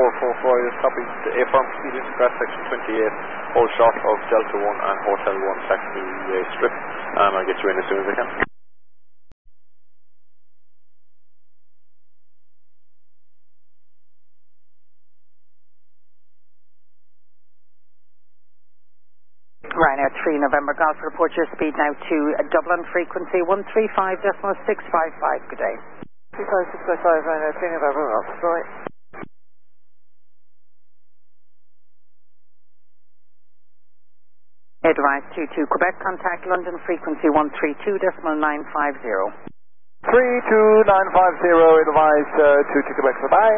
444, copy to A firm proceeding to cross section 28, hold short of Delta 1 and Hotel 1 taxi strip. I'll get you in as soon as I can. Ryanair 3 November Golf, report your speed now to Dublin, frequency 135.655. Good day. 35655, Ryanair 3 November Golf, sorry. Advise 22 Quebec, contact London, frequency 132.950. 32950, advise 22 Quebec, bye-bye.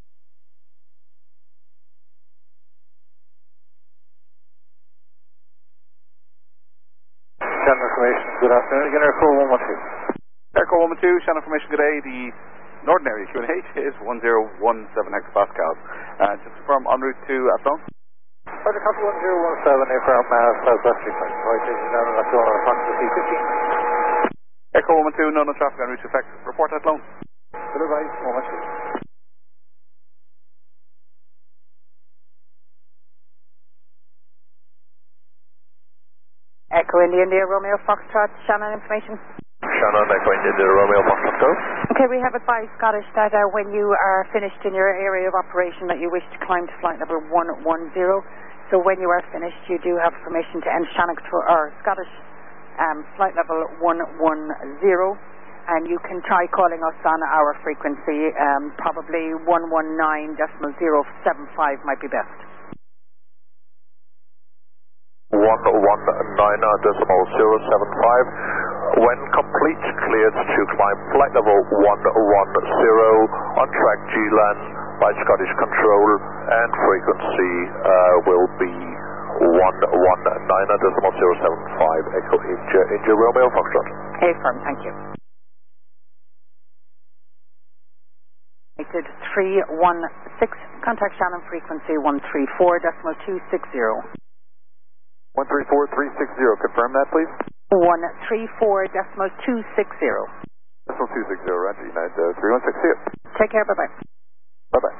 Shannon information, good afternoon. Again, Airco 112. Airco 112, Shannon information, good day. The Northern Area QNH is 1017 hectopascals. Just confirm en route to Athlone. Roger, copy 1017, aircraft southwest frequency. Citation down and Athlone on approximately 15. Echo 112, no traffic en route to effect. Report Athlone. Good advice, 112. Echo India Romeo Foxtrot, Shannon information. Shannon, Echo India Romeo Foxtrot, go. Okay, we have advised Scottish that when you are finished in your area of operation that you wish to climb to flight level 110. So when you are finished, you do have permission to end Shannon or Scottish flight level 110, and you can try calling us on our frequency, probably 119.075 might be best. 119.075. When complete, cleared to climb flight level 110 on track GLAN by Scottish Control, and frequency will be 119.075. Echo India Romeo Foxtrot. A firm, thank you. 316, contact Shannon, frequency 134.260. 134360, confirm that please. 134.260. Decimal 260, Roger, United 316, see you. Take care, bye-bye. Bye-bye.